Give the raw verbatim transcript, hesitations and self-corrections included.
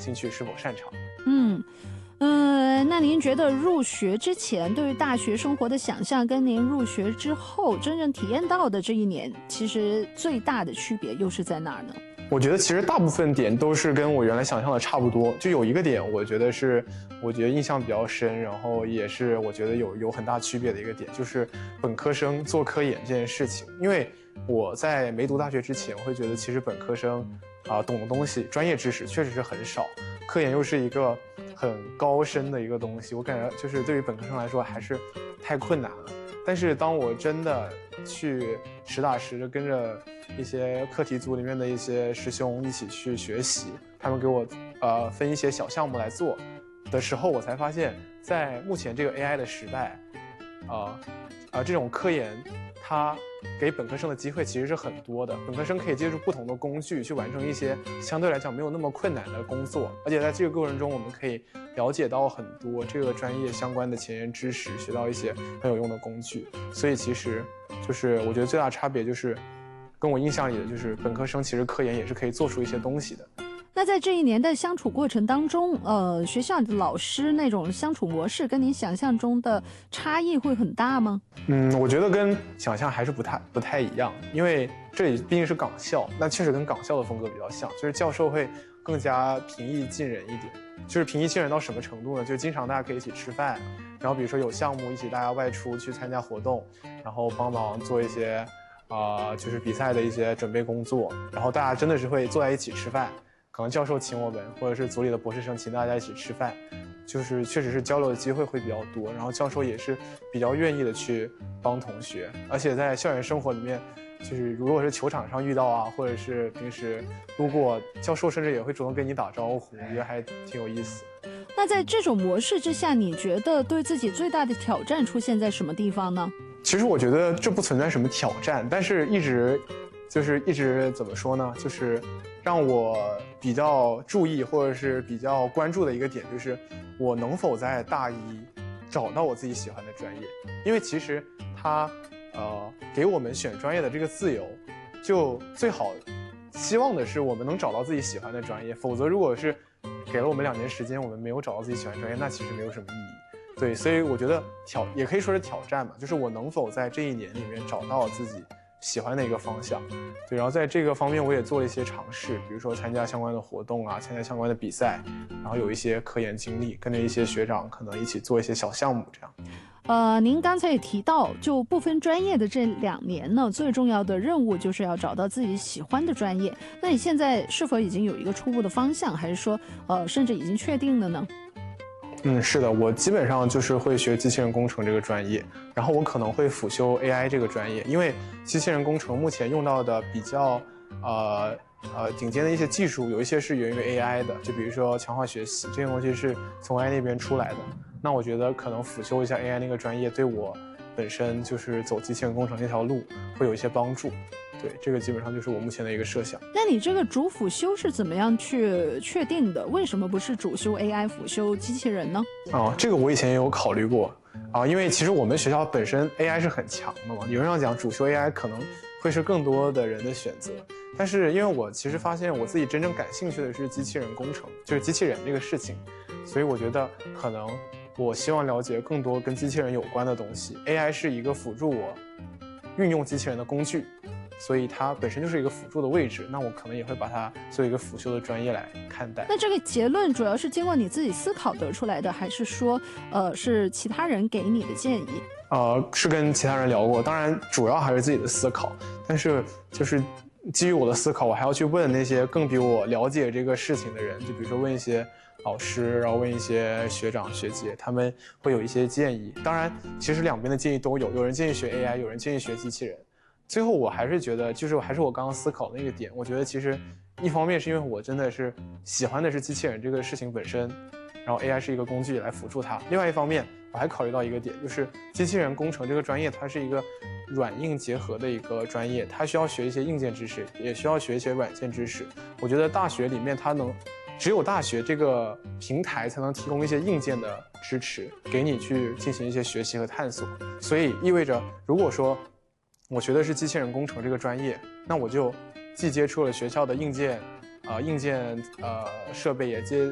兴趣，是否擅长。 嗯。呃，那您觉得入学之前对于大学生活的想象，跟您入学之后真正体验到的这一年，其实最大的区别又是在哪儿呢？ 我觉得其实大部分点都是跟我原来想象的差不多，就有一个点，我觉得是我觉得印象比较深，然后也是我觉得有有很大区别的一个点，就是本科生做科研这件事情。因为我在没读大学之前，我会觉得其实本科生啊、呃、懂的东西，专业知识确实是很少，科研又是一个很高深的一个东西，我感觉就是对于本科生来说还是太困难了。但是当我真的去实打实的跟着一些课题组里面的一些师兄一起去学习，他们给我呃分一些小项目来做的时候，我才发现在目前这个 A I 的时代，呃呃这种科研它给本科生的机会其实是很多的，本科生可以借助不同的工具去完成一些相对来讲没有那么困难的工作，而且在这个过程中我们可以了解到很多这个专业相关的前沿知识，学到一些很有用的工具。所以其实就是我觉得最大差别就是跟我印象里的就是本科生其实科研也是可以做出一些东西的。 那在这一年的相处过程当中，呃，学校的老师那种相处模式跟您想象中的差异会很大吗？ 嗯，我觉得跟想象还是不太不太一样，因为这里毕竟是港校，那确实跟港校的风格比较像，就是教授会更加平易近人一点。就是平易近人到什么程度呢？就是经常大家可以一起吃饭，然后比如说有项目一起大家外出去参加活动，然后帮忙做一些啊、呃、就是比赛的一些准备工作，然后大家真的是会坐在一起吃饭。可能教授请我们，或者是组里的博士生请大家一起吃饭，就是确实是交流的机会会比较多，然后教授也是比较愿意的去帮同学，而且在校园生活里面，就是如果是球场上遇到啊，或者是平时路过，教授甚至也会主动跟你打招呼，我觉得还挺有意思。 那在这种模式之下，你觉得对自己最大的挑战出现在什么地方呢？ 其实我觉得这不存在什么挑战，但是一直就是一直怎么说呢，就是让我比较注意或者是比较关注的一个点，就是我能否在大一找到我自己喜欢的专业。因为其实它呃给我们选专业的这个自由，就最好希望的是我们能找到自己喜欢的专业，否则如果是给了我们两年时间，我们没有找到自己喜欢的专业，那其实没有什么意义。对，所以我觉得挑也可以说是挑战嘛，就是我能否在这一年里面找到自己喜欢的一个方向。对，然后在这个方面我也做了一些尝试，比如说参加相关的活动啊，参加相关的比赛，然后有一些科研经历，跟着一些学长可能一起做一些小项目这样。 呃，您刚才也提到，就不分专业的这两年呢，最重要的任务就是要找到自己喜欢的专业。那你现在是否已经有一个初步的方向，还是说，呃，甚至已经确定了呢？ 嗯，是的，我基本上就是会学机器人工程这个专业，然后我可能会辅修 A I 这个专业，因为机器人工程目前用到的比较呃呃顶尖的一些技术，有一些是源于 A I 的，就比如说强化学习这些东西是从 A I 那边出来的。那我觉得可能辅修一下 A I 那个专业，对我本身就是走机器人工程这条路会有一些帮助。对，这个基本上就是我目前的一个设想。 那你这个主辅修是怎么样去确定的？为什么不是主修 A I 辅修机器人呢？ 啊，这个我以前也有考虑过啊，因为其实我们学校本身 A I 是很强的嘛，理论上讲主修 A I 可能会是更多的人的选择。但是因为我其实发现我自己真正感兴趣的是机器人工程，就是机器人这个事情，所以我觉得可能我希望了解更多跟机器人有关的东西。A I 是一个辅助我运用机器人的工具，所以它本身就是一个辅助的位置，那我可能也会把它作为一个辅修的专业来看待。 那这个结论主要是经过你自己思考得出来的，还是说，呃，是其他人给你的建议？ 呃，是跟其他人聊过，当然主要还是自己的思考，但是就是基于我的思考，我还要去问那些更比我了解这个事情的人，就比如说问一些老师，然后问一些学长学姐，他们会有一些建议。当然，其实两边的建议都有，有人建议学 A I， 有人建议学机器人。最后我还是觉得，就是还是我刚刚思考的那个点，我觉得其实一方面是因为我真的是喜欢的是机器人这个事情本身，然后 A I 是一个工具来辅助它。另外一方面，我还考虑到一个点，就是机器人工程这个专业，它是一个软硬结合的一个专业，它需要学一些硬件知识，也需要学一些软件知识。我觉得大学里面它能，只有大学这个平台才能提供一些硬件的支持，给你去进行一些学习和探索。所以意味着，如果说我学的是机器人工程这个专业，那我就既接触了学校的硬件，呃，硬件呃设备，也接